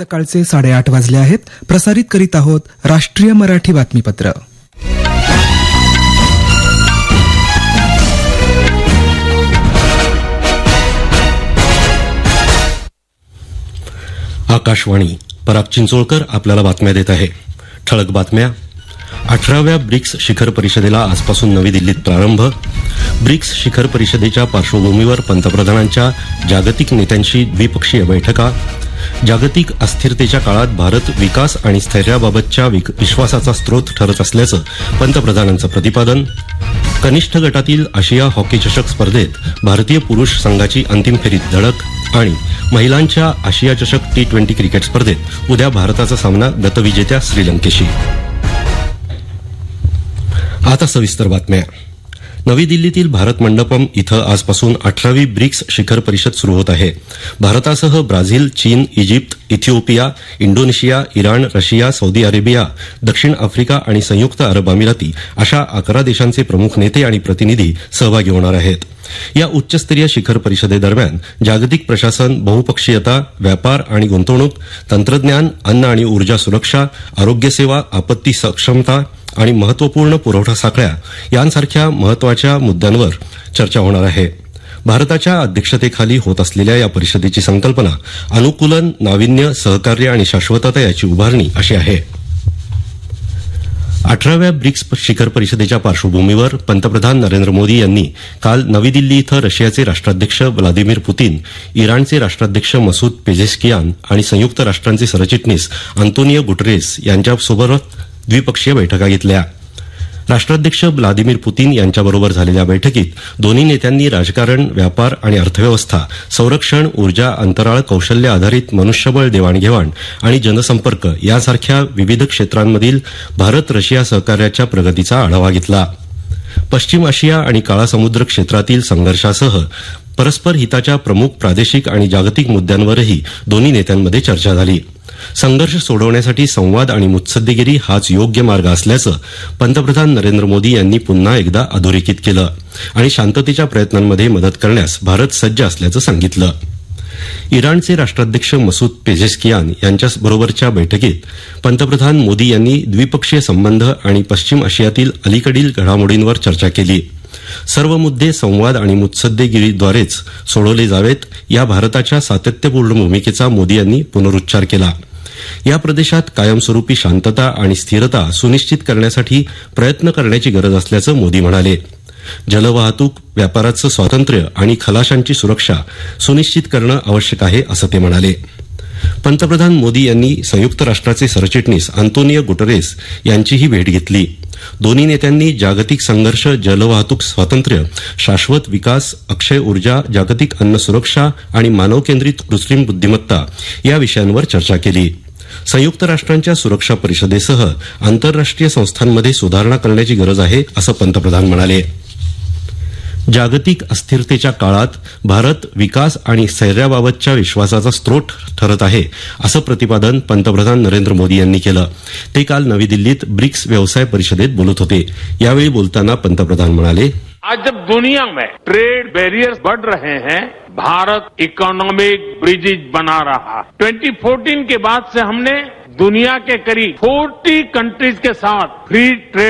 सकाळचे 8:30 वाजले आहेत. प्रसारित करीत आहोत राष्ट्रीय मराठी बातमीपत्र. आकाशवाणी पराग चिंचोळकर आपल्याला बातम्या देत आहे. ठळक बातम्या. 18व्या ब्रिक्स शिखर परिषदेला आजपासून नवी दिल्लीत प्रारंभ. ब्रिक्स शिखर परिषदेच्या पार्श्वभूमीवर पंतप्रधानांच्या जागतिक नेत्यांशी द्विपक्षीय बैठका. जागतिक अस्थिरतेच्या काळात भारत विकास आणि स्थैर्याबाबतच्या विश्वासाचा स्रोत ठरत असल्याचं पंतप्रधानांचं प्रतिपादन. कनिष्ठ गटातील आशिया हॉकी चषक स्पर्धेत भारतीय पुरुष संघाची अंतिम फेरीत धडक. आणि महिलांच्या आशिया चषक T20 क्रिकेट स्पर्धेत उद्या भारताचा सामना गतविजेत्या श्रीलंकेशी. आता सविस्तर बातम्या. नवी दिल्लीतील भारत मंडपम इथं आजपासून 18वी ब्रिक्स शिखर परिषद सुरू होत आहे. भारतासह ब्राझील, चीन, Egypt, Ethiopia, Indonesia, Iran, Russia, Saudi Arabia, दक्षिण आफ्रिका आणि संयुक्त अरब अमिराती अशा 11 देशांचे प्रमुख नेते आणि प्रतिनिधी सहभागी होणार आहेत. या उच्चस्तरीय शिखर परिषदेदरम्यान जागतिक प्रशासन, बहुपक्षीयता, व्यापार आणि गुंतवणूक, तंत्रज्ञान, अन्न आणि ऊर्जा सुरक्षा, आरोग्यसेवा, आपत्ती सक्षमता आणि महत्वपूर्ण पुरवठा साखळ्या यांसारख्या महत्वाच्या मुद्द्यांवर चर्चा होणार आहे. भारताच्या अध्यक्षतेखाली होत असलेल्या या परिषदेची संकल्पना अनुकूलन, नाविन्य, सहकार्य आणि शाश्वतता याची उभारणी अशी आहे. 18व्या ब्रिक्स शिखर परिषदेच्या पार्श्वभूमीवर पंतप्रधान नरेंद्र मोदी यांनी काल नवी दिल्ली इथं रशियाचे राष्ट्राध्यक्ष व्लादिमीर पुतीन, इराणचे राष्ट्राध्यक्ष मसूद पेझेशकियान आणि संयुक्त राष्ट्रांचे सरचिटणीस अंतोनियो गुटेरेस यांच्यासोबत द्विपक्षीय बैठका घेतल्या. राष्ट्राध्यक्ष व्लादिमीर पुतीन यांच्याबरोबर झालेल्या बैठकीत दोन्ही नेत्यांनी राजकारण, व्यापार आणि अर्थव्यवस्था, संरक्षण, ऊर्जा, अंतराळ, कौशल्य आधारित मनुष्यबळ देवाणघेवाण आणि जनसंपर्क यासारख्या विविध क्षेत्रांमधील भारत रशिया सहकार्याच्या प्रगतीचा आढावा घेतला. पश्चिम आशिया आणि काळा समुद्र क्षेत्रातील संघर्षासह परस्पर हिताच्या प्रमुख प्रादेशिक आणि जागतिक मुद्द्यांवरही दोन्ही नेत्यांमध्ये चर्चा झाली. संघर्ष सोडवण्यासाठी संवाद आणि मुत्सद्देगिरी हाच योग्य मार्ग असल्याचं पंतप्रधान नरेंद्र मोदी यांनी पुन्हा एकदा अधोरेखित केलं आणि शांततेच्या प्रयत्नांमध्ये मदत करण्यास भारत सज्ज असल्याचं सांगितलं. इराणचे राष्ट्राध्यक्ष मसूद पेझेशकियान यांच्याबरोबरच्या बैठकीत पंतप्रधान मोदी यांनी द्विपक्षीय संबंध आणि पश्चिम आशियातील अलीकडील घडामोडींवर चर्चा केली. सर्व मुद्दे संवाद आणि मुत्सद्देगिरीद्वारेच सोडवले जावेत या भारताच्या सातत्यपूर्ण भूमिकेचा मोदी यांनी पुनरुच्चार केला. या प्रदेशात कायमस्वरूपी शांतता आणि स्थिरता सुनिश्चित करण्यासाठी प्रयत्न करण्याची गरज असल्याचं मोदी म्हणाले. जलवाहतूक, व्यापाराचं स्वातंत्र्य आणि खलाशांची सुरक्षा सुनिश्चित करणं आवश्यक आहे असं ते म्हणाले. पंतप्रधान मोदी यांनी संयुक्त राष्ट्राचे सरचिटणीस अंतोनियो गुटेरेस यांचीही भेट घेतली. दोन्ही नेत्यांनी जागतिक संघर्ष, जलवाहतूक स्वातंत्र्य, शाश्वत विकास, अक्षय ऊर्जा, जागतिक अन्न सुरक्षा आणि मानवकेंद्रित कृत्रिम बुद्धिमत्ता या विषयांवर चर्चा केली. संयुक्त राष्ट्रांच्या सुरक्षा परिषदेसह आंतरराष्ट्रीय संस्थांमध्ये सुधारणा करण्याची गरज आहे असं पंतप्रधान म्हणाले. जागतिक अस्थिरतेच्या काळात भारत विकास आणि स्थैर्याबाबतच्या विश्वासाचा स्रोत ठरत आहे असं प्रतिपादन पंतप्रधान नरेंद्र मोदी यांनी केलं. ते काल नवी दिल्लीत ब्रिक्स व्यवसाय परिषदेत बोलत होते. यावेळी बोलताना पंतप्रधान म्हणाले, आज जब दुनिया में ट्रेड बैरियर्स बढ़ रहे हैं, भारत इकोनॉमिक ब्रिजेज बना रहा. 2014 के बाद से हमने दुनिया के करीब 40 कंट्रीज के साथ फ्री ट्रेड